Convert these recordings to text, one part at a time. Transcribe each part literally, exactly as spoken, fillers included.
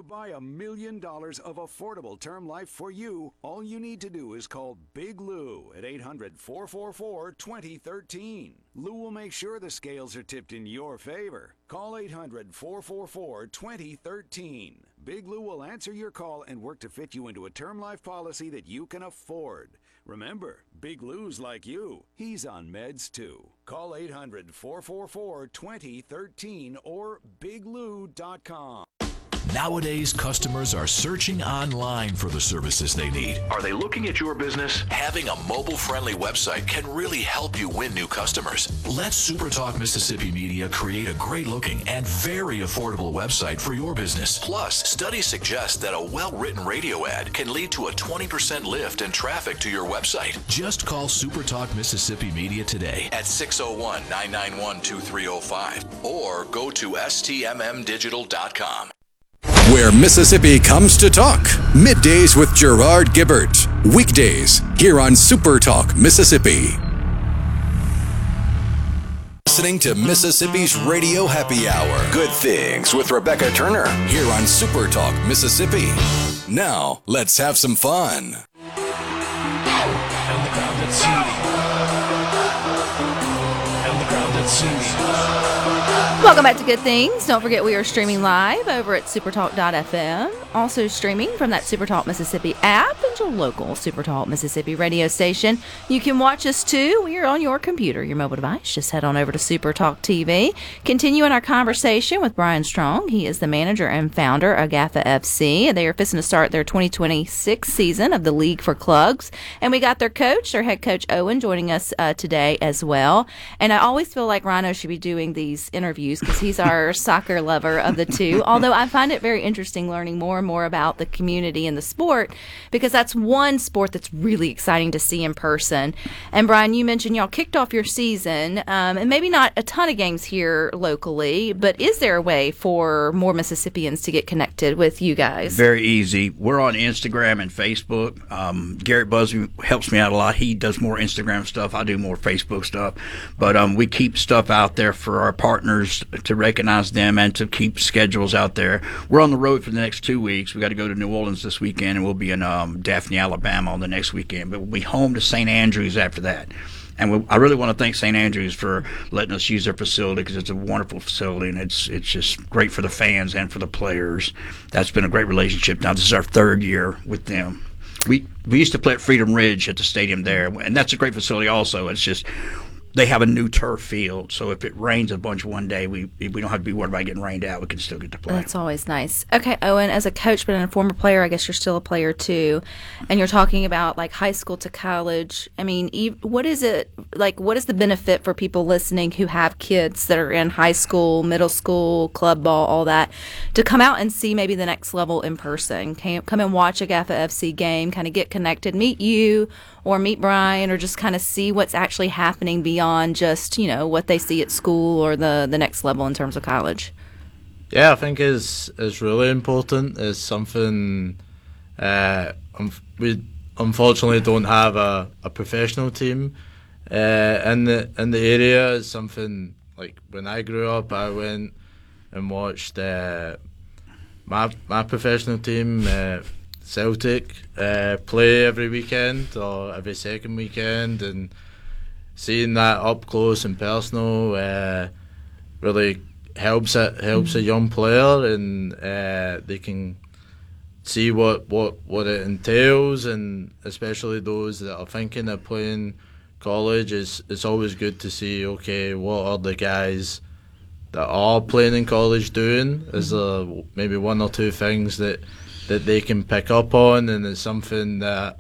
buy a million dollars of affordable term life for you, all you need to do is call Big Lou at eight hundred, four four four, two zero one three. Lou will make sure the scales are tipped in your favor. Call eight hundred, four four four, two zero one three. Big Lou will answer your call and work to fit you into a term life policy that you can afford. Remember, Big Lou's like you. He's on meds too. Call eight hundred, four four four, two zero one three or big lou dot com. Nowadays, customers are searching online for the services they need. Are they looking at your business? Having a mobile-friendly website can really help you win new customers. Let SuperTalk Mississippi Media create a great-looking and very affordable website for your business. Plus, studies suggest that a well-written radio ad can lead to a twenty percent lift in traffic to your website. Just call SuperTalk Mississippi Media today at six oh one, nine nine one, two three oh five or go to S T M M digital dot com. Where Mississippi comes to talk. Middays with Gerard Gibbert. Weekdays here on Super Talk Mississippi. Listening to Mississippi's Radio Happy Hour. Good Things with Rebecca Turner here on Super Talk Mississippi. Now, let's have some fun. And the crowd that's singing. And the crowd that's singing. Welcome back to Good Things. Don't forget we are streaming live over at supertalk dot f m. Also streaming from that Supertalk Mississippi app and your local Supertalk Mississippi radio station. You can watch us too. We are on your computer, your mobile device. Just head on over to Supertalk T V. Continuing our conversation with Brian Strong. He is the manager and founder of Gaffa F C. They are fixing to start their twenty twenty-six season of the League for Clubs. And we got their coach, their head coach Owen, joining us uh, today as well. And I always feel like Rhino should be doing these interviews because he's our soccer lover of the two. Although I find it very interesting learning more and more about the community and the sport, because that's one sport that's really exciting to see in person. And Brian, you mentioned y'all kicked off your season, um, and maybe not a ton of games here locally, but is there a way for more Mississippians to get connected with you guys? Very easy. We're on Instagram and Facebook. Um, Garrett Busby helps me out a lot. He does more Instagram stuff. I do more Facebook stuff. But um, we keep stuff out there for our partners to recognize them and to keep schedules out there. We're on the road for the next two weeks. We got to go to New Orleans this weekend, and we'll be in um, Daphne, Alabama on the next weekend. But we'll be home to Saint Andrews after that. And we, I really want to thank Saint Andrews for letting us use their facility, because it's a wonderful facility, and it's it's just great for the fans and for the players. That's been a great relationship. Now this is our third year with them. We we used to play at Freedom Ridge at the stadium there, and that's a great facility also. It's just they have a new turf field, so if it rains a bunch one day, we we don't have to be worried about getting rained out. We can still get to play. That's always nice. Okay, Owen, as a coach but a former player, I guess you're still a player too, and you're talking about like high school to college. I mean, what is it like? What is the benefit for people listening who have kids that are in high school, middle school, club ball, all that, to come out and see maybe the next level in person? Can come and watch a Gaffa F C game, kind of get connected, meet you, or meet Brian, or just kind of see what's actually happening beyond just, you know, what they see at school or the, the next level in terms of college? Yeah, I think it's, it's really important. It's something uh, um, we unfortunately don't have a, a professional team uh, in the in the area. It's something like when I grew up, I went and watched uh, my my professional team, uh, Celtic, uh, play every weekend or every second weekend, and seeing that up close and personal uh, really helps it helps a young player, and uh, they can see what, what, what it entails, and especially those that are thinking of playing college. It's, it's always good to see, okay, what are the guys that are playing in college doing? Is there maybe one or two things that, that they can pick up on, and it's something that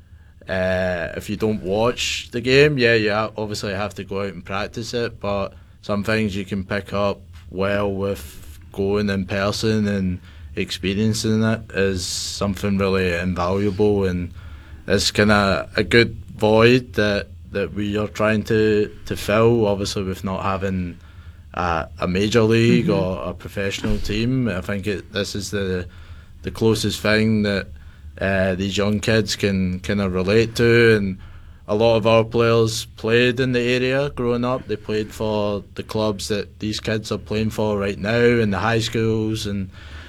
Uh, if you don't watch the game, yeah, you ha- obviously have to go out and practice it, but some things you can pick up well with going in person and experiencing it is something really invaluable, and it's kind of a good void that, that we are trying to, to fill, obviously with not having a, a major league mm-hmm. or a professional team. I think it, this is the the closest thing that Uh, these young kids can kind of relate to, and a lot of our players played in the area growing up. They played for the clubs that these kids are playing for right now in the high schools, and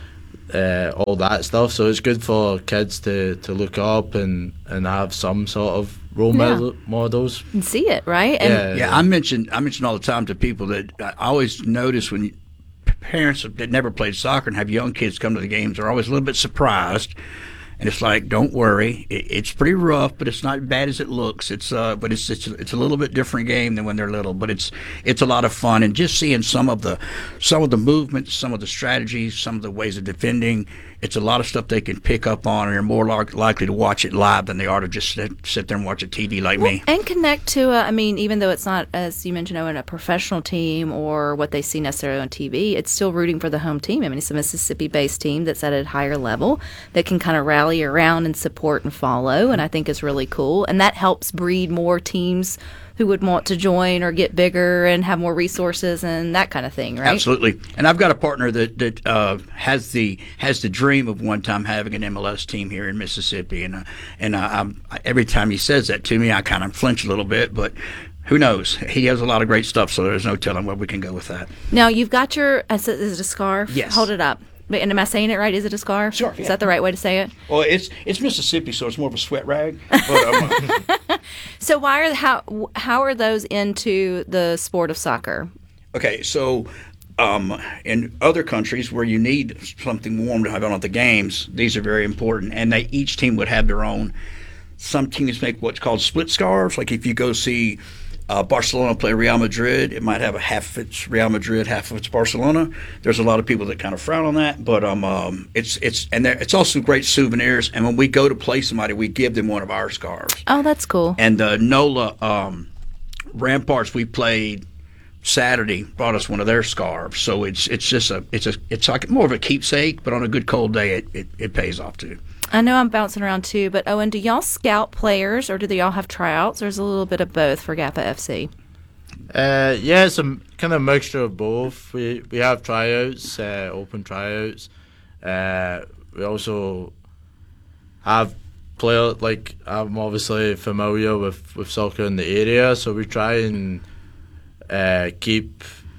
uh, all that stuff. So it's good for kids to, to look up and, and have some sort of role Yeah. model, models. And see it, right? And Yeah. Yeah, I mention I mention all the time to people that I always notice when you, parents that never played soccer and have young kids come to the games are always a little bit surprised. And it's like, don't worry, it, it's pretty rough, but it's not as bad as it looks. It's uh, but it's it's it's a little bit different game than when they're little. But it's it's a lot of fun, and just seeing some of the some of the movements, some of the strategies, some of the ways of defending. It's a lot of stuff they can pick up on, and they're more lar- likely to watch it live than they are to just sit, sit there and watch a T V like me. and connect to, a, I mean, even though it's not, as you mentioned, Owen, a professional team or what they see necessarily on T V, it's still rooting for the home team. I mean, it's a Mississippi-based team that's at a higher level that can kind of rally around and support and follow, and I think is really cool. And that helps breed more teams who would want to join or get bigger and have more resources and that kind of thing, right? Absolutely. And I've got a partner that that uh, has the has the dream of one time having an M L S team here in Mississippi, and uh, and uh, I'm, every time he says that to me, I kind of flinch a little bit, but. Who knows? He has a lot of great stuff, so there's no telling where we can go with that. Now, you've got your, is it is it a scarf? Yes. Hold it up. But- And am I saying it right? Is it a scarf? Sure, Is yeah. that the right way to say it? Well, it's it's Mississippi, so it's more of a sweat rag. But, um, So why are how how are those into the sport of soccer? okay, so um, in other countries where you need something warm to have on at the games, these are very important, and they each team would have their own. Some teams make what's called split scarves. Like if you go see uh, Barcelona play Real Madrid, it might have a half of it's Real Madrid, half of it's Barcelona. There's a lot of people that kind of frown on that, but um, um it's it's and they're- it's also great souvenirs. And when we go to play somebody, we give them one of our scarves. Oh, that's cool. And the NOLA um, Ramparts we played Saturday brought us one of their scarves. So it's it's just a it's a it's like more of a keepsake, but on a good cold day, it, it, it pays off too. I know I'm bouncing around too, but Owen, do y'all scout players or do they all have tryouts, or is it a little bit of both for Gappa F C? Uh, yeah, it's a m- kind of mixture of both. We we have tryouts, uh, open tryouts. Uh, we also have player like I'm obviously familiar with, with soccer in the area, so we try and uh, keep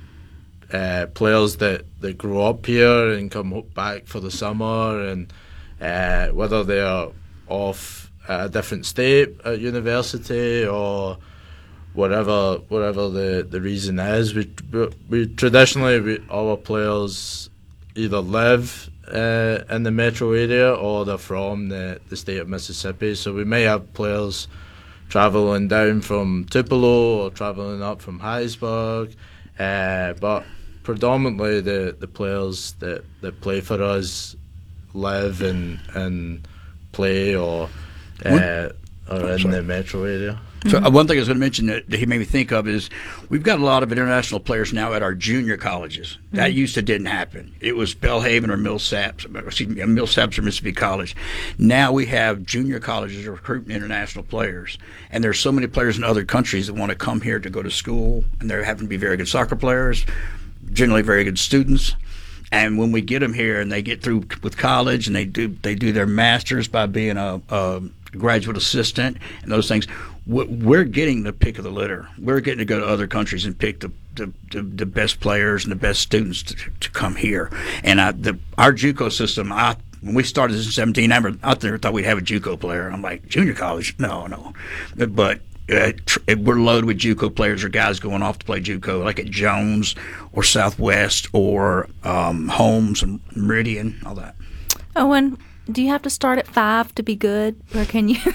uh, players that, that grow up here and come ho- back for the summer, and uh, whether they are off at a different state at university or whatever whatever the, the reason is. We, we, we traditionally we, our players either live uh, in the metro area or they're from the, the state of Mississippi. So we may have players traveling down from Tupelo or traveling up from Hattiesburg, uh, but predominantly the, the players that, that play for us live and and play or uh, are in the metro area. So uh, one thing I was going to mention that, that he made me think of is we've got a lot of international players now at our junior colleges. That used to didn't happen. It was Belhaven or Millsaps, excuse me, Millsaps or Mississippi College. Now we have junior colleges recruiting international players, and there's so many players in other countries that want to come here to go to school, and they're having to be very good soccer players, generally very good students. And when we get them here and they get through with college and they do they do their masters by being a, a graduate assistant and those things, we're getting the pick of the litter. We're getting to go to other countries and pick the the, the, the best players and the best students to, to come here. And I, the, our JUCO system, I, when we started this in seventeen, I remember out there thought we'd have a JUCO player. I'm like, junior college? No, no. But uh, tr- we're loaded with JUCO players or guys going off to play JUCO, like at Jones or Southwest or um, Holmes and Meridian, all that. Owen, do you have to start at five to be good, or can you?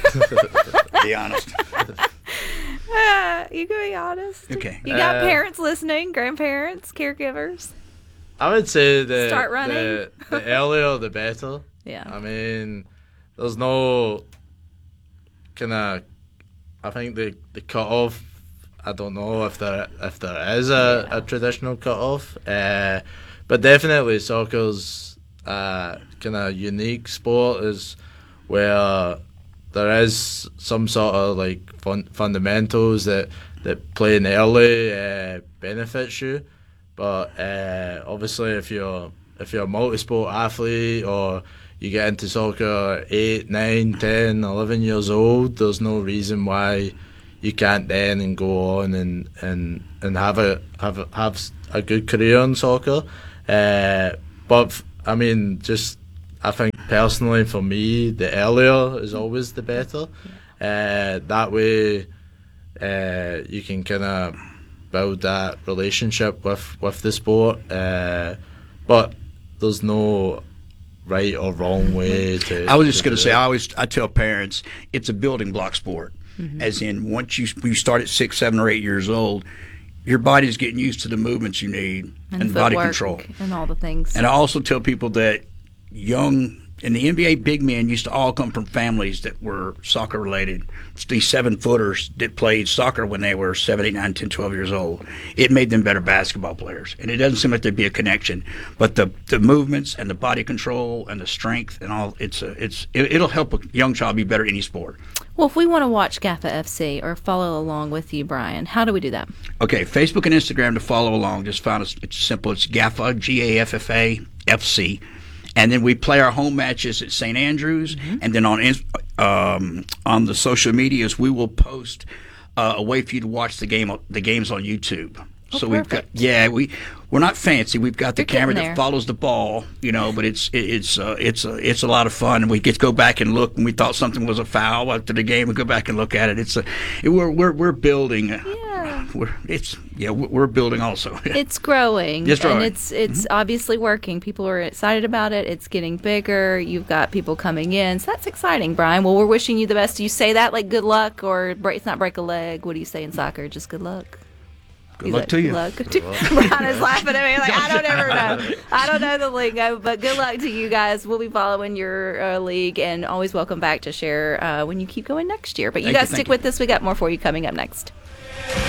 Be honest. uh, you can be honest. Okay. You got Uh, parents listening, grandparents, caregivers. I would say the Start running. the, the earlier the better. Yeah. I mean, there's no kind of. I think the the cutoff. I don't know if there if there is a, Yeah. a traditional cutoff, uh, but definitely soccer's uh, kind of unique sport is where there is some sort of like fun, fundamentals that that playing early uh, benefits you. But uh, obviously, if you're if you're a multi-sport athlete or you get into soccer at eight, nine, ten, eleven years old, there's no reason why you can't then and go on and, and, and have a have a, have a good career in soccer. Uh, but f- I mean, just I think personally for me, the earlier is always the better. Uh, that way, uh, you can kind of build that relationship with, with the sport. Uh, but there's no right or wrong way to. I was just going to do say, it. I always I tell parents it's a building block sport. Mm-hmm. As in, once you you start at six, seven, or eight years old, your body's getting used to the movements you need And, and, body footwork control. and all the things. And I also tell people that young in the N B A, big men used to all come from families that were soccer related. It's these seven footers that played soccer when they were seven, eight, nine, ten, twelve years old. It made them better basketball players. And it doesn't seem like there'd be a connection. But the the movements and the body control and the strength and all, it's a, it's it, it'll help a young child be better at any sport. Well, if we want to watch GAFA F C or follow along with you, Brian, how do we do that? Okay, Facebook and Instagram to follow along. Just find us. It's simple. It's GAFA, G A F F A, F C. And then we play our home matches at Saint Andrews, mm-hmm. and then on um, on the social medias we will post uh, a way for you to watch the game the games on YouTube. Oh, so perfect. we've got yeah we we're not fancy. We've got the You're camera getting that there. follows the ball, you know, but it's it, it's uh, it's uh, it's a lot of fun. And we get to go back and look when we thought something was a foul after the game. We go back and look at it. It's a it, we're we're we're building. Yeah. We're it's yeah we're we're building also. It's growing, It's growing. and it's it's Mm-hmm. obviously working. People are excited about it. It's getting bigger. You've got people coming in, so that's exciting, Brian. Well, we're wishing you the best. Do you say that like good luck, or break, it's not break a leg? What do you say in soccer? Just good luck. Good He's luck like, to you. Good luck. Brian is laughing at me like I don't ever know. I don't know the lingo, but good luck to you guys. We'll be following your uh, league, and always welcome back to share uh, when you keep going next year. But you Thank you, guys thank stick you. with us. We got more for you coming up next.